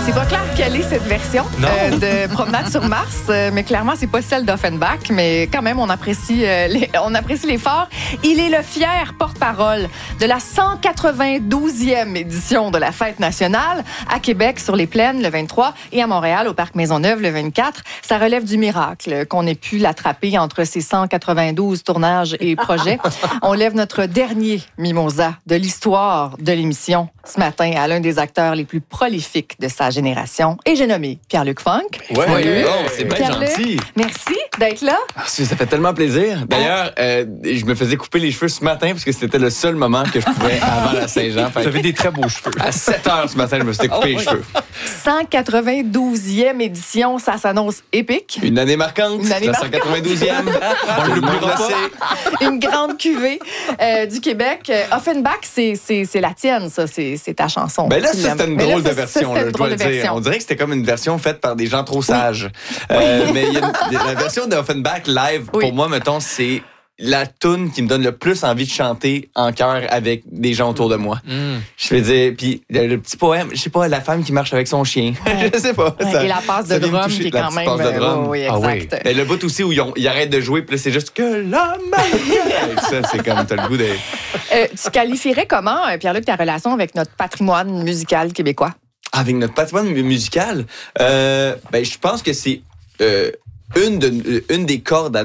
C'est pas clair quelle est cette version de Promenade sur Mars, mais clairement, c'est pas celle d'Offenbach, mais quand même, on apprécie l'effort. Il est le fier porte-parole de la 192e édition de la Fête nationale à Québec, sur les Plaines, le 23, et à Montréal, au Parc Maisonneuve, le 24. Ça relève du miracle qu'on ait pu l'attraper entre ces 192 tournages et projets. On lève notre dernier mimosa de l'histoire de l'émission ce matin à l'un des acteurs les plus prolifiques de sa génération. Et j'ai nommé Pierre-Luc Funk. Ouais, c'est bien gentil. Merci d'être là. Ça fait tellement plaisir. D'ailleurs, je me faisais couper les cheveux ce matin parce que c'était le seul moment que je pouvais avant la Saint-Jean. Vous avez des très beaux cheveux. À 7h ce matin, je me suis coupé les cheveux. 192e édition, ça s'annonce épique. Une année marquante. Une année la marquante. 192e. On le l'oubliera pas. Une grande cuvée du Québec. Offenbach, c'est la tienne, ça. C'est ta chanson. Ben là, ça, c'était une drôle de version, je dois le dire. On dirait que c'était comme une version faite par des gens trop sages. Mais la version d'Offenbach live, pour moi, mettons, c'est la toune qui me donne le plus envie de chanter en chœur avec des gens autour de moi. Je veux dire, puis le petit poème, je sais pas, la femme qui marche avec son chien. Je sais pas. Ça, et la passe de drum qui est quand même... Passe de drum. Oui, exact. Et le bout aussi où ils arrêtent de jouer, puis là, c'est juste que l'homme... Ça, c'est comme, t'as le goût de... Tu qualifierais comment, Pierre-Luc, ta relation avec notre patrimoine musical québécois? Avec notre patrimoine musical, je pense que c'est... une des cordes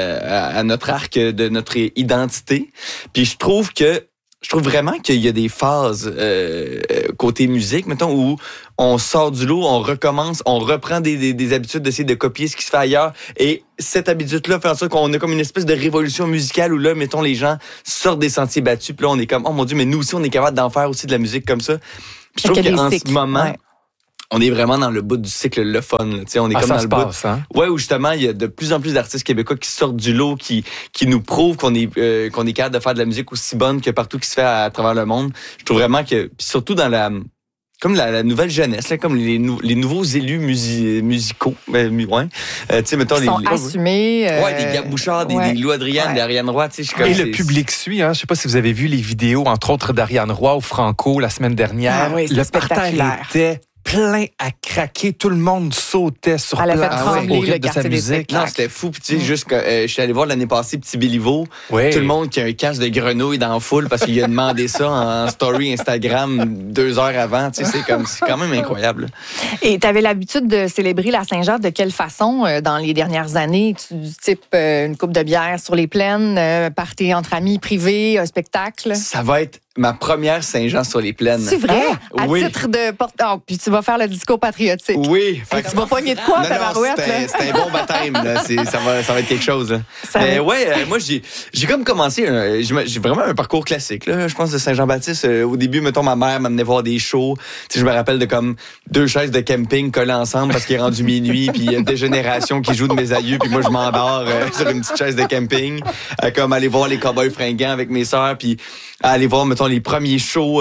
à notre arc de notre identité. Puis je trouve vraiment qu'il y a des phases côté musique, mettons, où on sort du lot, on recommence, on reprend des habitudes d'essayer de copier ce qui se fait ailleurs. Et cette habitude-là fait en sorte qu'on a comme une espèce de révolution musicale où là, mettons, les gens sortent des sentiers battus. Puis là, on est comme, oh mon Dieu, mais nous aussi, on est capable d'en faire aussi de la musique comme ça. Puis je trouve qu'en ce moment... On est vraiment dans le bout du cycle le fun. T'sais, on est comme dans le bout. Hein? Ouais, où justement il y a de plus en plus d'artistes québécois qui sortent du lot, qui nous prouvent qu'on est capable de faire de la musique aussi bonne que partout qui se fait à travers le monde. Je trouve vraiment que, puis surtout dans la nouvelle jeunesse, là, comme les nouveaux élus musicaux, tu sais, mettons ils sont assumés. Des Gab Bouchard, des Lou Adrienne, des Ariane Roy, tu sais, et le public suit, hein. Je sais pas si vous avez vu les vidéos, entre autres d'Ariane Roy au Franco la semaine dernière. Ah oui, le parterre était plein à craquer, tout le monde sautait sur place au rythme de sa musique. Non, c'était fou. Puis tu sais, juste que je suis allé voir l'année passée Petit Béliveau, tout le monde qui a un casque de grenouille dans la foule parce qu'il a demandé ça en story Instagram 2 heures avant. Tu sais, c'est quand même incroyable. Et tu avais l'habitude de célébrer la Saint-Jean de quelle façon dans les dernières années? Du type une coupe de bière sur les plaines, party entre amis privés, un spectacle? Ça va être ma première Saint-Jean sur les plaines. C'est vrai? À titre de porte... puis tu vas faire le discours patriotique. Oui. Tu vas pogner de quoi, ta barouette? C'est un bon baptême. Là. Ça va être quelque chose. Là. Mais moi, j'ai comme commencé... j'ai vraiment un parcours classique. Là. Je pense de Saint-Jean-Baptiste. Au début, mettons, ma mère m'amenait voir des shows. Je me rappelle de comme 2 chaises de camping collées ensemble parce qu'il est rendu minuit. Puis il y a des générations qui jouent de mes aïeux. Puis moi, je m'endors sur une petite chaise de camping. Comme aller voir les Cowboys fringants avec mes sœurs. Puis aller voir, mettons, les premiers shows,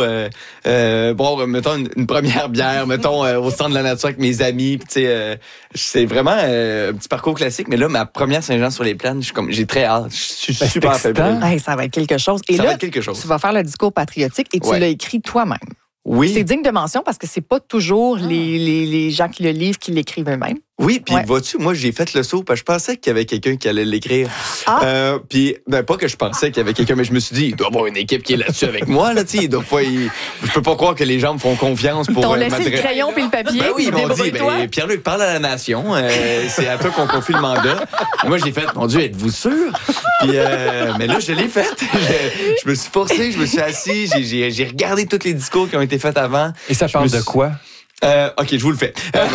boire, mettons, une première bière, mettons, au centre de la nature avec mes amis. Puis, tu sais, c'est vraiment un petit parcours classique. Mais là, ma première Saint-Jean sur les plaines, j'ai très hâte. Je suis super fébrile. Ça va être quelque chose. Et là, tu vas faire le discours patriotique et tu l'as écrit toi-même. Oui. C'est digne de mention parce que c'est pas toujours les gens qui le livrent qui l'écrivent eux-mêmes. Oui, puis vois-tu, moi, j'ai fait le saut parce que je pensais qu'il y avait quelqu'un qui allait l'écrire. Puis, pas que je pensais qu'il y avait quelqu'un, mais je me suis dit, il doit y avoir une équipe qui est là-dessus avec moi, là, tu sais. Je peux pas croire que les gens me font confiance pour... Ils t'ont laissé le crayon puis le papier. Oui, ils m'ont dit, Pierre-Luc, parle à la nation. C'est à toi qu'on confie le mandat. Et moi, j'ai fait, mon Dieu, êtes-vous sûr? Puis, mais là, je l'ai fait. Je me suis forcé, je me suis assis, j'ai regardé tous les discours qui ont été faits avant. Et ça parle de quoi? OK, je vous le fais.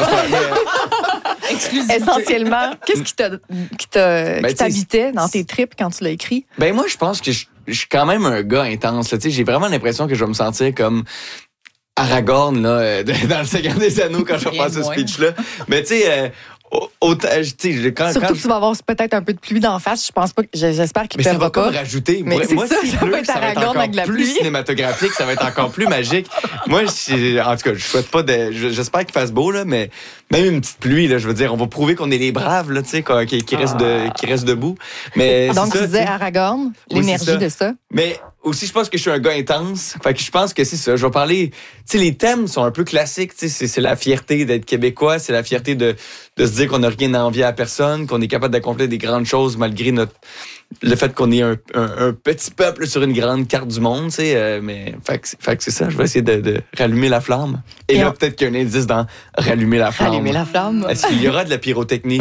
Essentiellement, qu'est-ce qui t'habitait dans tes tripes quand tu l'as écrit? Ben moi, je pense que je suis quand même un gars intense. Là. J'ai vraiment l'impression que je vais me sentir comme Aragorn là, dans le Seigneur des Anneaux quand je vais faire ce speech-là. Mais tu sais... Surtout que tu vas avoir peut-être un peu de pluie d'en face. Je pense pas. J'espère qu'il pleuvra pas. Mais ça va comme rajouter. Mais moi, ça va être Aragorn avec la pluie. Plus cinématographique, ça va être encore plus magique. Moi, en tout cas, je souhaite pas j'espère qu'il fasse beau là, mais même une petite pluie là, je veux dire, on va prouver qu'on est les braves là, tu sais, qui restent debout. Mais donc tu disais Aragorn, l'énergie de ça. Mais aussi, je pense que je suis un gars intense. Fait que je pense que c'est ça. Je vais parler... Tu sais, les thèmes sont un peu classiques. Tu sais, c'est la fierté d'être québécois. C'est la fierté de se dire qu'on n'a rien à envier à personne, qu'on est capable d'accomplir des grandes choses malgré le fait qu'on est un petit peuple sur une grande carte du monde, tu sais. Mais fait que c'est ça. Je vais essayer de rallumer la flamme. Et là, peut-être qu'il y a un indice dans rallumer la flamme. Rallumer la flamme. Est-ce qu'il y aura de la pyrotechnie?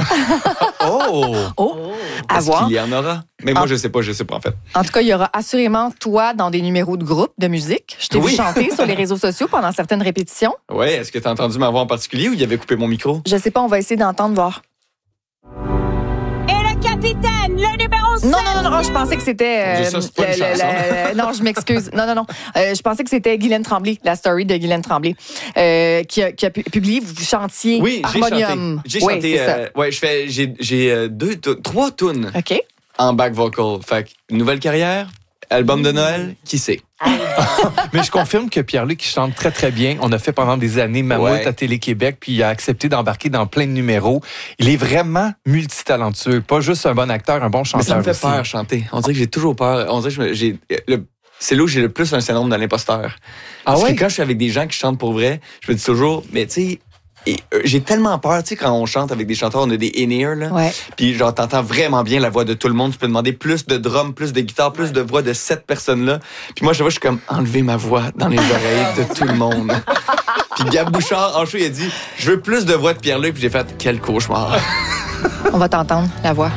À Est-ce voir. qu'il y en aura? Mais moi, je sais pas en fait. En tout cas, il y aura assurément toi dans des numéros de groupe de musique. Je t'ai vu chanter sur les réseaux sociaux pendant certaines répétitions. Oui, est-ce que tu as entendu ma voix en particulier ou il avait coupé mon micro? Je sais pas, on va essayer d'entendre, voir. Et le capitaine, le numéro 7. Non, je pensais que c'était... non, je m'excuse. Non. Je pensais que c'était Guylaine Tremblay, la story de Guylaine Tremblay, qui a publié, vous chantiez Harmonium. J'ai chanté. J'ai 3 tunes en back vocal. Fait que nouvelle carrière, album de Noël, qui sait? Mais je confirme que Pierre-Luc chante très, très bien. On a fait pendant des années Mammouth à Télé-Québec, puis il a accepté d'embarquer dans plein de numéros. Il est vraiment multitalentueux, pas juste un bon acteur, un bon chanteur. Mais ça me fait peur chanter. On dirait que j'ai toujours peur. On dirait que c'est là où j'ai le plus un syndrome de l'imposteur. Parce que quand je suis avec des gens qui chantent pour vrai, je me dis toujours, mais tu sais, j'ai tellement peur, tu sais, quand on chante avec des chanteurs, on a des in-ear, là. Ouais. Puis genre, t'entends vraiment bien la voix de tout le monde. Tu peux demander plus de drums, plus de guitare, plus de voix de cette personne-là. Puis moi, je suis comme, enlever ma voix dans les oreilles de tout le monde. Puis Gab Bouchard, en show, il a dit, je veux plus de voix de Pierre-Luc. Puis j'ai fait, quel cauchemar. On va t'entendre, la voix.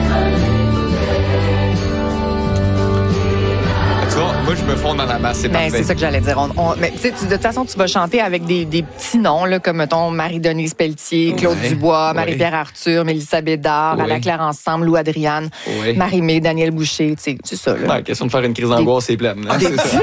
Moi, je me fonds dans la masse, c'est parfait. C'est ça que j'allais dire. Mais de toute façon, tu vas chanter avec des petits noms, là, comme, mettons, Marie-Denise Pelletier, Claude Dubois, Marie-Pierre Arthur, Mélissa Bédard, À la Claire Ensemble, Lou Adriane, Marie-Mé, Daniel Boucher, c'est ça, là. Ouais, question de faire une crise d'angoisse, c'est pleine. C'est ça.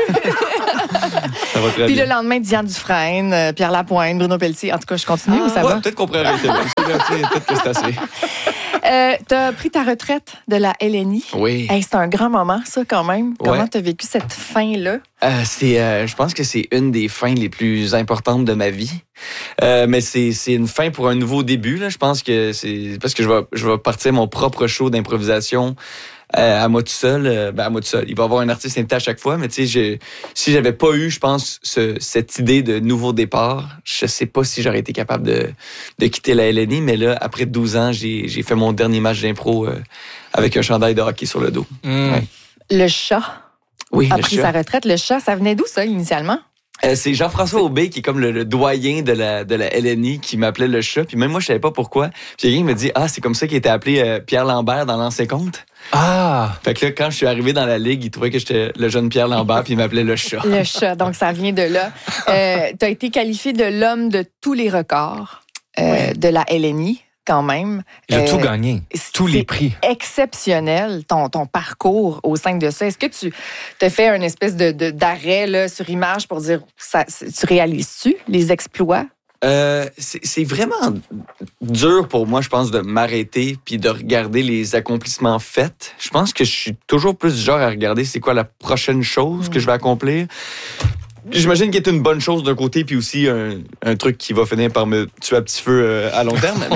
Ça va très Puis bien. le lendemain, Diane Dufresne, Pierre Lapointe, Bruno Pelletier. En tout cas, je continue ou ça va? Peut-être qu'on pourrait arrêter là. Peut-être que c'est assez. T'as pris ta retraite de la LNI. Oui. Hey, c'est un grand moment, ça, quand même. Comment t'as vécu cette fin-là? Je pense que c'est une des fins les plus importantes de ma vie. Mais c'est une fin pour un nouveau début, là. Je pense que c'est parce que je vais partir mon propre show d'improvisation à moi tout seul. À moi tout seul. Il va y avoir un artiste invité à chaque fois, mais tu sais, si j'avais pas eu, je pense, cette idée de nouveau départ, je sais pas si j'aurais été capable de quitter la LNI, mais là, après 12 ans, j'ai fait mon dernier match d'impro avec un chandail de hockey sur le dos. Ouais. Le chat a pris sa retraite. Le chat, ça venait d'où, ça, initialement? C'est Jean-François Aubé qui est comme le doyen de la LNI qui m'appelait le chat. Puis même moi, je savais pas pourquoi. Puis quelqu'un me dit, c'est comme ça qu'il était appelé Pierre Lambert dans l'Ancien Compte. Fait que là, quand je suis arrivé dans la ligue, il trouvait que j'étais le jeune Pierre Lambert, puis il m'appelait le chat. Le chat, donc ça vient de là. T'as été qualifié de l'homme de tous les records de la LNI. Quand même. Il a tout gagné, tous les prix. Exceptionnel, ton parcours au sein de ça. Est-ce que tu te fais une espèce d'arrêt là, sur image pour dire, tu réalises-tu les exploits? C'est vraiment dur pour moi, je pense, de m'arrêter puis de regarder les accomplissements faits. Je pense que je suis toujours plus du genre à regarder c'est quoi la prochaine chose que je vais accomplir. J'imagine qu'il est une bonne chose d'un côté, puis aussi un truc qui va finir par me tuer à petit feu à long terme.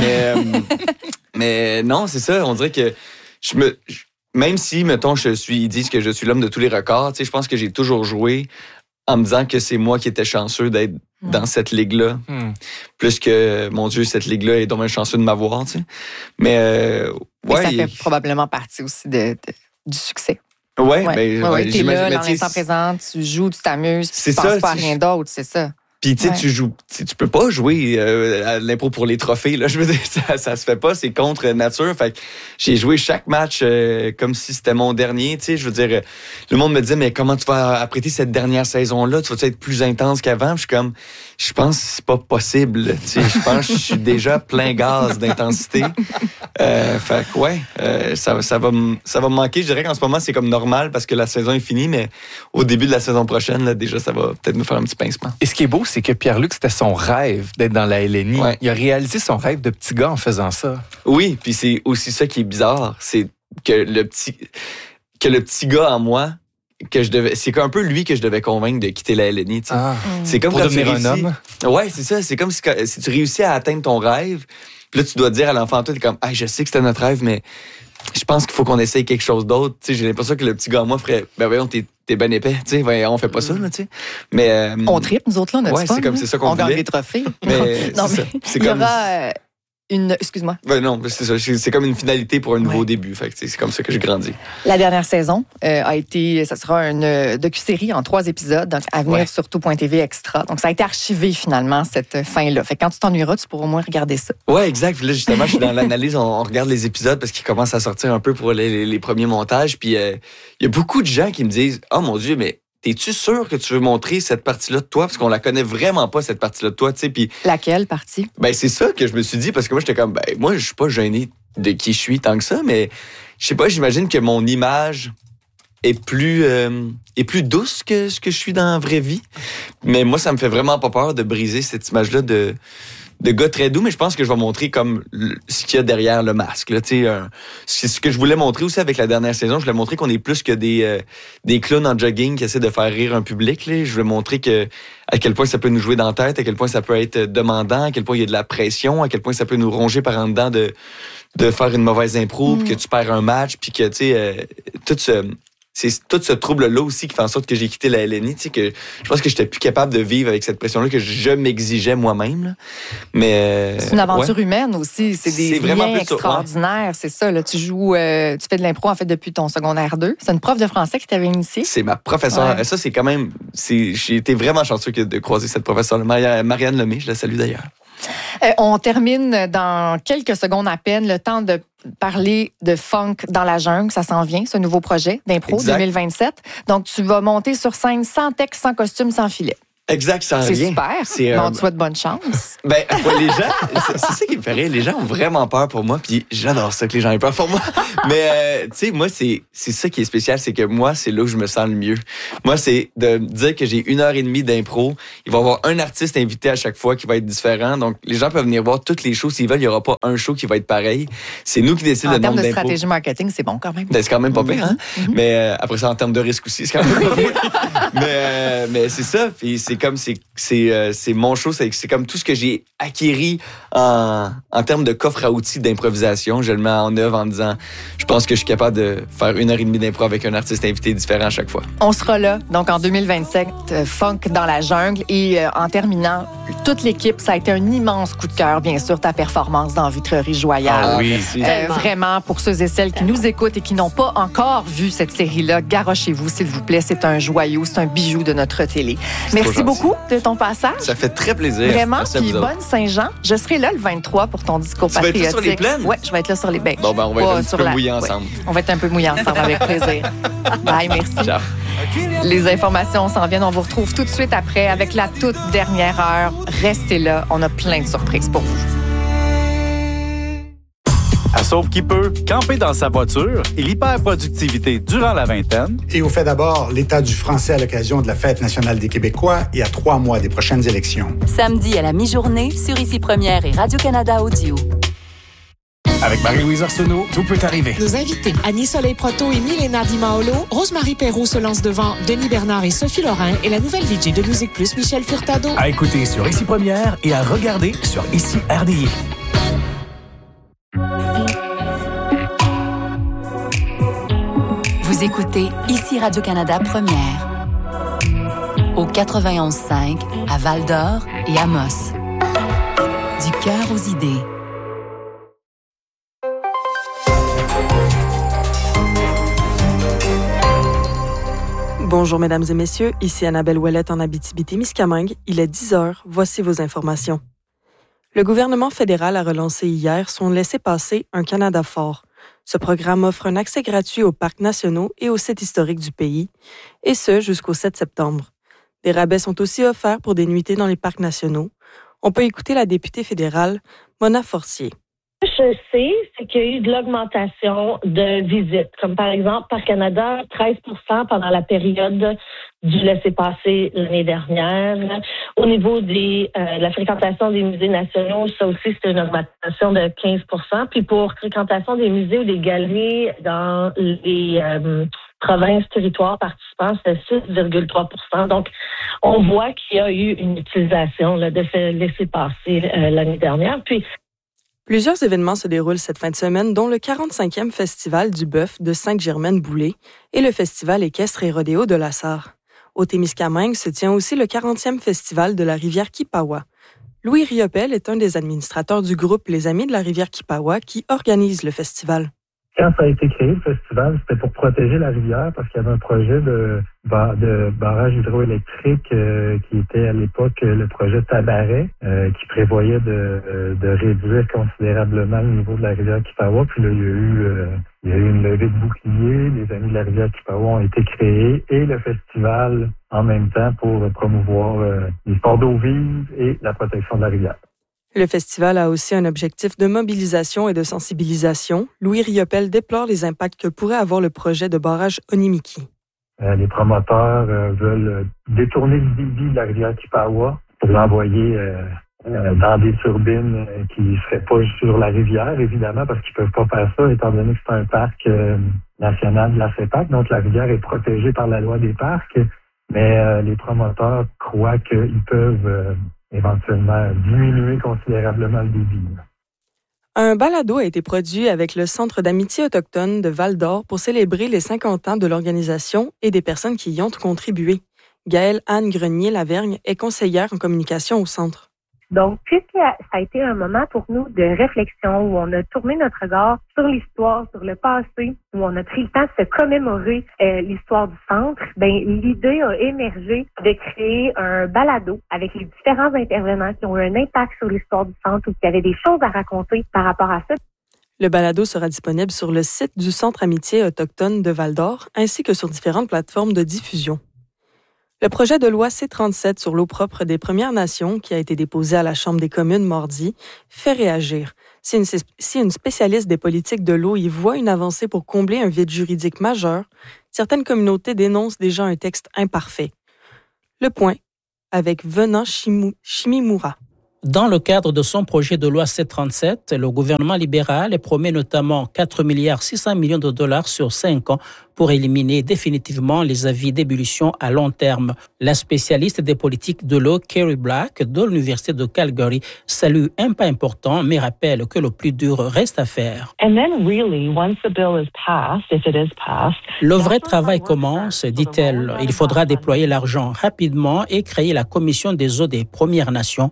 Mais non, c'est ça. On dirait que même si, mettons, ils disent que je suis l'homme de tous les records, tu sais, je pense que j'ai toujours joué en me disant que c'est moi qui étais chanceux d'être dans cette ligue-là. Plus que, mon Dieu, cette ligue-là est dommage chanceux de m'avoir, tu sais. Mais ça fait probablement partie aussi du succès. Oui, t'es là, dans l'instant présent, tu joues, tu t'amuses, puis tu penses pas à rien d'autre, c'est ça. Puis tu sais, tu peux pas jouer à l'impro pour les trophées, là. Je veux dire, ça se fait pas, c'est contre nature. Fait que j'ai joué chaque match comme si c'était mon dernier, tu sais. Je veux dire, le monde me dit, mais comment tu vas apprêter cette dernière saison-là? Tu vas être plus intense qu'avant? Puis je suis comme, je pense que c'est pas possible, tu sais. Je pense que je suis déjà plein gaz d'intensité. Fait que ça va me manquer. Je dirais qu'en ce moment, c'est comme normal parce que la saison est finie, mais au début de la saison prochaine, là, déjà, ça va peut-être me faire un petit pincement. Et ce qui est beau, c'est que Pierre-Luc, c'était son rêve d'être dans la LNI. Ouais. Il a réalisé son rêve de petit gars en faisant ça. Oui, puis c'est aussi ça qui est bizarre, c'est que le petit gars en moi, c'est un peu lui que je devais convaincre de quitter la LNI. C'est comme pour quand devenir un homme. Ouais, c'est ça. C'est comme si tu réussis à atteindre ton rêve. Puis là, tu dois dire à l'enfant, toi, t'es comme, je sais que c'était notre rêve, mais je pense qu'il faut qu'on essaye quelque chose d'autre. Tu sais, j'ai l'impression que le petit gars, moi, ferait, voyons, t'es ben épais, tu sais, on fait pas ça, là, tu sais. Mais. On tripe, nous autres, là, on a du fun. C'est ça qu'on on gagne des trophées. Mais non, mais il y aura excuse-moi. Non, c'est ça. C'est comme une finalité pour un nouveau début. Fait que c'est comme ça que j'ai grandi. La dernière saison ça sera une docu-série en 3 épisodes, donc à venir sur tout.tv extra. Donc ça a été archivé finalement, cette fin-là. Fait que quand tu t'ennuieras, tu pourras au moins regarder ça. Oui, exact. Puis là, justement, je suis dans l'analyse, on regarde les épisodes parce qu'ils commencent à sortir un peu pour les premiers montages. Puis il y a beaucoup de gens qui me disent, oh mon Dieu, mais t'es-tu sûr que tu veux montrer cette partie-là de toi? Parce qu'on la connaît vraiment pas, cette partie-là de toi, tu sais. Puis laquelle partie? C'est ça que je me suis dit, parce que moi, j'étais comme, moi, je suis pas gêné de qui je suis tant que ça, mais je sais pas, j'imagine que mon image est plus douce que ce que je suis dans la vraie vie. Mais moi, ça me fait vraiment pas peur de briser cette image-là de gars très doux, mais je pense que je vais montrer comme ce qu'il y a derrière le masque. Là, c'est ce que je voulais montrer aussi avec la dernière saison. Je voulais montrer qu'on est plus que des clowns en jogging qui essaient de faire rire un public. Là. Je voulais montrer à quel point ça peut nous jouer dans la tête, à quel point ça peut être demandant, à quel point il y a de la pression, à quel point ça peut nous ronger par en dedans de faire une mauvaise impro, puis que tu perds un match, puis que c'est tout ce trouble-là aussi qui fait en sorte que j'ai quitté la LNI, tu sais, que je pense que j'étais plus capable de vivre avec cette pression-là que je m'exigeais moi-même. Là. Mais c'est une aventure humaine aussi, c'est des liens extraordinaires, c'est ça. Là, tu joues, tu fais de l'impro en fait depuis ton secondaire 2. C'est une prof de français qui t'avait initié. C'est ma professeure. Ouais. Ça, c'est quand même, j'ai été vraiment chanceux de croiser cette professeure-là, Marianne Lemay, je la salue d'ailleurs. On termine dans quelques secondes à peine le temps de parler de Funk dans la jungle. Ça s'en vient, ce nouveau projet d'impro 2027. Donc, tu vas monter sur scène sans texte, sans costume, sans filet. Exact, sans rien. C'est super. On te souhaite bonne chance. Les gens, c'est ça qui me fait rire. Les gens ont vraiment peur pour moi, puis j'adore ça que les gens aient peur pour moi. Mais, tu sais, moi, c'est ça qui est spécial, c'est que moi, c'est là où je me sens le mieux. Moi, c'est de me dire que j'ai 1h30 d'impro. Il va y avoir un artiste invité à chaque fois qui va être différent. Donc, les gens peuvent venir voir toutes les shows s'ils veulent. Il n'y aura pas un show qui va être pareil. C'est nous qui décidons le nombre d'impro. En termes de stratégie marketing, c'est bon quand même. C'est quand même pas pire, hein? Mais après ça, en termes de risque aussi, c'est quand même pas pire. Mais c'est ça. Puis c'est comme c'est mon show, c'est comme tout ce que j'ai acquis en termes de coffre à outils d'improvisation. Je le mets en œuvre en disant, je pense que je suis capable de faire 1h30 d'impro avec un artiste invité différent à chaque fois. On sera là, donc en 2027, Funk dans la jungle. Et en terminant, toute l'équipe, ça a été un immense coup de cœur, bien sûr, ta performance dans Vitrerie Joyale. Ah oui, vraiment, pour ceux et celles qui nous écoutent et qui n'ont pas encore vu cette série-là, garochez-vous, s'il vous plaît. C'est un joyau, c'est un bijou de notre télé. Merci beaucoup de ton passage. Ça fait très plaisir. Vraiment, puis bonne Saint-Jean. Je serai là le 23 pour ton discours patriotique. Tu vas être là sur les plaines? Oui, je vais être là sur les bains. Bon, on va être un petit peu mouillés ensemble. Ouais. On va être un peu mouillés ensemble, avec plaisir. Bye, merci. Ciao. Les informations s'en viennent. On vous retrouve tout de suite après avec la toute dernière heure. Restez là. On a plein de surprises pour vous. À Sauve qui peut, camper dans sa voiture et l'hyperproductivité durant la vingtaine. Et on fait d'abord l'état du français à l'occasion de la Fête nationale des Québécois et à 3 mois des prochaines élections. Samedi à la mi-journée sur Ici Première et Radio-Canada Audio. Avec Marie-Louise Arsenault, tout peut arriver. Nos invités, Annie Soleil-Proto et Milena Di Maolo, Rosemary Perrault se lance devant Denis Bernard et Sophie Lorrain et la nouvelle VJ de Musique Plus, Michel Furtado. À écouter sur Ici Première et à regarder sur Ici RDI. Vous écoutez Ici Radio-Canada Première. Au 91.5, à Val-d'Or et à Amos. Du cœur aux idées. Bonjour mesdames et messieurs, ici Annabelle Ouellette en Abitibi-Témiscamingue. Il est 10h, voici vos informations. Le gouvernement fédéral a relancé hier son laissez-passer Un Canada fort. Ce programme offre un accès gratuit aux parcs nationaux et aux sites historiques du pays, et ce jusqu'au 7 septembre. Des rabais sont aussi offerts pour des nuitées dans les parcs nationaux. On peut écouter la députée fédérale, Mona Fortier. Je sais, c'est qu'il y a eu de l'augmentation de visites, comme par exemple par Canada, 13% pendant la période du laissez-passer l'année dernière. Au niveau de la fréquentation des musées nationaux, ça aussi, c'est une augmentation de 15%. Puis pour fréquentation des musées ou des galeries dans les provinces, territoires participants, c'est 6,3%. Donc, on voit qu'il y a eu une utilisation là, de ce laissez-passer l'année dernière. Puis, Plusieurs événements se déroulent cette fin de semaine, dont le 45e Festival du bœuf de Sainte-Germaine-Boulay et le Festival équestre et rodéo de la Sarre. Au Témiscamingue se tient aussi le 40e Festival de la rivière Kipawa. Louis Riopel est un des administrateurs du groupe Les Amis de la rivière Kipawa qui organise le festival. Quand ça a été créé, le festival, c'était pour protéger la rivière parce qu'il y avait un projet de barrage hydroélectrique qui était à l'époque le projet Tabaret, qui prévoyait de réduire considérablement le niveau de la rivière Kipawa. Puis là, il y a eu une levée de boucliers, les Amis de la rivière Kipawa ont été créés et le festival en même temps pour promouvoir les sports d'eau vive et la protection de la rivière. Le festival a aussi un objectif de mobilisation et de sensibilisation. Louis Riopel déplore les impacts que pourrait avoir le projet de barrage Onimiki. Les promoteurs veulent détourner le débit de la rivière Kipawa pour l'envoyer dans des turbines qui ne seraient pas sur la rivière, évidemment, parce qu'ils ne peuvent pas faire ça, étant donné que c'est un parc national de la CEPAC. Donc, la rivière est protégée par la loi des parcs, mais les promoteurs croient qu'ils peuvent éventuellement diminuer considérablement le débit. Un balado a été produit avec le Centre d'amitié autochtone de Val-d'Or pour célébrer les 50 ans de l'organisation et des personnes qui y ont contribué. Gaëlle Anne Grenier-Lavergne est conseillère en communication au centre. Donc, puisque ça a été un moment pour nous de réflexion où on a tourné notre regard sur l'histoire, sur le passé, où on a pris le temps de se commémorer l'histoire du centre, l'idée a émergé de créer un balado avec les différents intervenants qui ont eu un impact sur l'histoire du centre ou qui avaient des choses à raconter par rapport à ça. Le balado sera disponible sur le site du Centre Amitié autochtone de Val-d'Or ainsi que sur différentes plateformes de diffusion. Le projet de loi C-37 sur l'eau propre des Premières Nations, qui a été déposé à la Chambre des communes mardi, fait réagir. Si une spécialiste des politiques de l'eau y voit une avancée pour combler un vide juridique majeur, certaines communautés dénoncent déjà un texte imparfait. Le point avec Venant Shimimura. Dans le cadre de son projet de loi C-37, le gouvernement libéral promet notamment 4,6 milliards de dollars sur 5 ans pour éliminer définitivement les avis d'ébullition à long terme. La spécialiste des politiques de l'eau, Kerry Black, de l'Université de Calgary, salue un pas important, mais rappelle que le plus dur reste à faire. Le vrai travail commence, dit-elle. Il faudra déployer l'argent rapidement et créer la Commission des eaux des Premières Nations.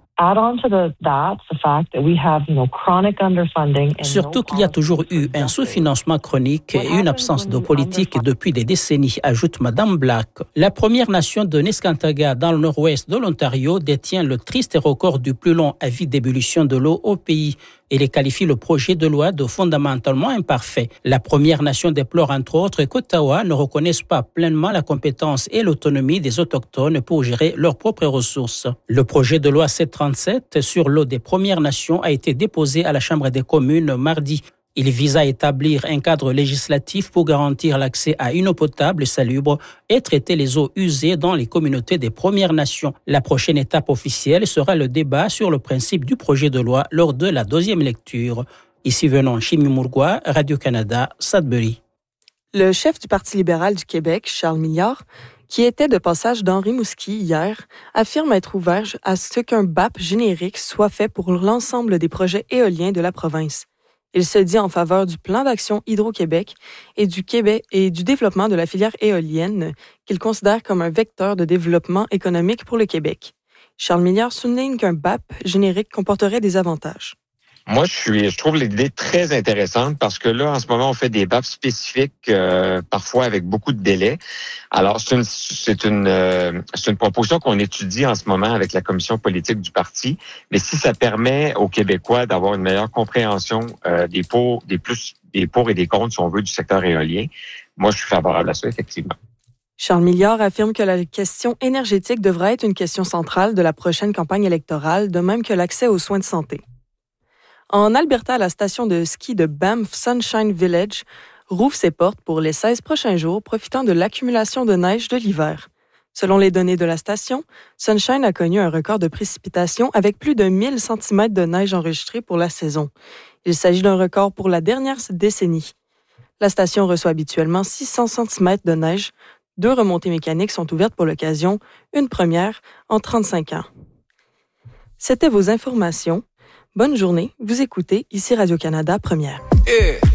Surtout qu'il y a toujours eu un sous-financement chronique et une absence de politique depuis des décennies, ajoute Mme Black. La Première Nation de Neskantaga, dans le nord-ouest de l'Ontario, détient le triste record du plus long avis d'ébullition de l'eau au pays. Et les qualifie le projet de loi de fondamentalement imparfait. La Première Nation déplore entre autres qu'Ottawa ne reconnaisse pas pleinement la compétence et l'autonomie des Autochtones pour gérer leurs propres ressources. Le projet de loi C-37 sur l'eau des Premières Nations a été déposé à la Chambre des communes mardi. Il vise à établir un cadre législatif pour garantir l'accès à une eau potable et salubre et traiter les eaux usées dans les communautés des Premières Nations. La prochaine étape officielle sera le débat sur le principe du projet de loi lors de la deuxième lecture. Ici Venant Shimimura, Radio-Canada, Sudbury. Le chef du Parti libéral du Québec, Charles Milliard, qui était de passage dans Rimouski hier, affirme être ouvert à ce qu'un BAP générique soit fait pour l'ensemble des projets éoliens de la province. Il se dit en faveur du plan d'action Hydro-Québec et du développement de la filière éolienne qu'il considère comme un vecteur de développement économique pour le Québec. Charles Milliard souligne qu'un BAP générique comporterait des avantages. Moi, je trouve l'idée très intéressante parce que là, en ce moment, on fait des BAP spécifiques, parfois avec beaucoup de délais. Alors, c'est une proposition qu'on étudie en ce moment avec la commission politique du parti. Mais si ça permet aux Québécois d'avoir une meilleure compréhension des pour et des contre, si on veut, du secteur éolien, moi, je suis favorable à ça, effectivement. Charles Milliard affirme que la question énergétique devra être une question centrale de la prochaine campagne électorale, de même que l'accès aux soins de santé. En Alberta, la station de ski de Banff Sunshine Village rouvre ses portes pour les 16 prochains jours, profitant de l'accumulation de neige de l'hiver. Selon les données de la station, Sunshine a connu un record de précipitations avec plus de 1000 cm de neige enregistrés pour la saison. Il s'agit d'un record pour la dernière décennie. La station reçoit habituellement 600 cm de neige. 2 remontées mécaniques sont ouvertes pour l'occasion, une première en 35 ans. C'était vos informations. Bonne journée, vous écoutez ici Radio-Canada Première.